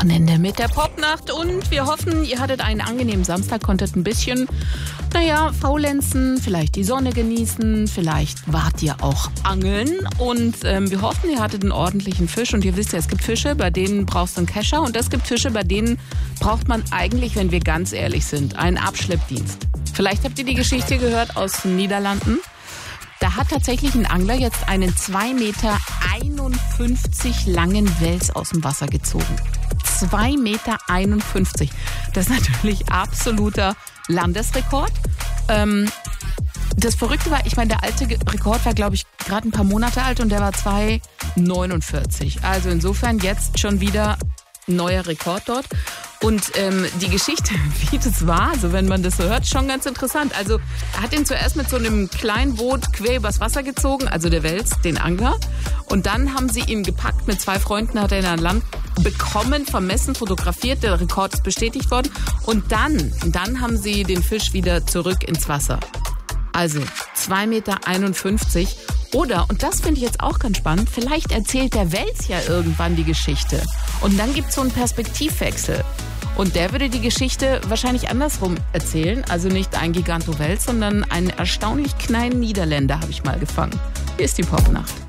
Wochenende mit der Popnacht und wir hoffen, ihr hattet einen angenehmen Samstag, konntet ein bisschen, faulenzen, vielleicht die Sonne genießen, vielleicht wart ihr auch angeln und wir hoffen, ihr hattet einen ordentlichen Fisch und ihr wisst ja, es gibt Fische, bei denen brauchst du einen Kescher und es gibt Fische, bei denen braucht man eigentlich, wenn wir ganz ehrlich sind, einen Abschleppdienst. Vielleicht habt ihr die Geschichte gehört aus den Niederlanden. Da hat tatsächlich ein Angler jetzt einen 2,51 Meter langen Wels aus dem Wasser gezogen. 2,51 Meter. Das ist natürlich absoluter Landesrekord. Das Verrückte war, der alte Rekord war, glaube ich, gerade ein paar Monate alt und der war 2,49. Also insofern jetzt schon wieder neuer Rekord dort. Und die Geschichte, wie das war, also wenn man das so hört, schon ganz interessant. Also er hat ihn zuerst mit so einem kleinen Boot quer übers Wasser gezogen, also der Wels, den Angler. Und dann haben sie ihn gepackt, mit 2 Freunden hat er ihn an Land bekommen, vermessen, fotografiert, der Rekord ist bestätigt worden. Und dann haben sie den Fisch wieder zurück ins Wasser. Also 2,51 Meter. Oder, und das finde ich jetzt auch ganz spannend, vielleicht erzählt der Wels ja irgendwann die Geschichte. Und dann gibt es so einen Perspektivwechsel. Und der würde die Geschichte wahrscheinlich andersrum erzählen. Also nicht ein Giganto-Wels, sondern einen erstaunlich kleinen Niederländer habe ich mal gefangen. Hier ist die Popnacht.